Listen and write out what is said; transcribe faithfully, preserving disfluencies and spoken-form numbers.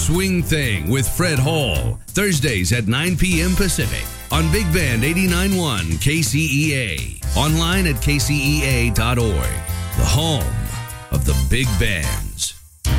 Swing Thing with Fred Hall, Thursdays at nine p.m. Pacific on Big Band eighty-nine point one K C E A. Online at K C E A dot org, the home of the Big Band.